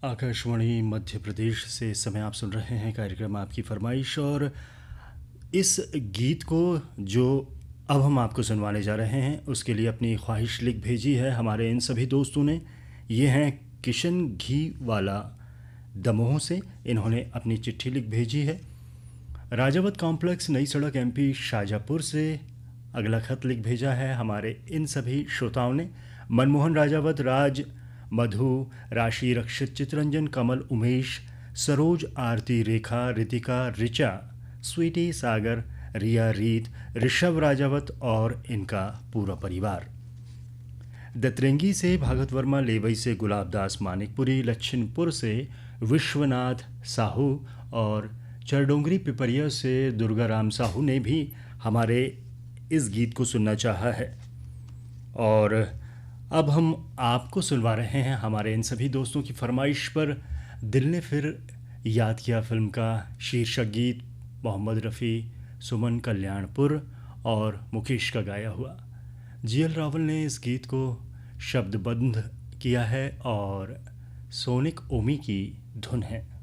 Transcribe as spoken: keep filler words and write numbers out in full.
आकाशवाणी मध्य प्रदेश से इस समय आप सुन रहे हैं कार्यक्रम आपकी फरमाइश। और इस गीत को जो अब हम आपको सुनवाने जा रहे हैं उसके लिए अपनी ख्वाहिश लिख भेजी है हमारे इन सभी दोस्तों ने। ये हैं किशन घी वाला दमोह से। इन्होंने अपनी चिट्ठी लिख भेजी है राजावत कॉम्प्लेक्स, नई सड़क, एमपी शाजापुर से। अगला खत लिख भेजा है हमारे इन सभी श्रोताओं ने। मनमोहन राजावत, राज, मधु, राशि, रक्षित, चित्रंजन, कमल, उमेश, सरोज, आरती, रेखा, रितिका, ऋचा, स्वीटी, सागर, रिया, रीत, ऋषभ राजावत और इनका पूरा परिवार। दतरेंगी से भागवत वर्मा, लेवई से गुलाब दास मानिकपुरी, लच्छनपुर से विश्वनाथ साहू और चरडोंगरी पिपरिया से दुर्गा राम साहू ने भी हमारे इस गीत को सुनना चाहा है। और अब हम आपको सुनवा रहे हैं हमारे इन सभी दोस्तों की फरमाइश पर दिल ने फिर याद किया फिल्म का शीर्षक गीत, मोहम्मद रफ़ी, सुमन कल्याणपुर और मुकेश का गाया हुआ। जी एल रावल ने इस गीत को शब्दबद्ध किया है और सोनिक ओमी की धुन है।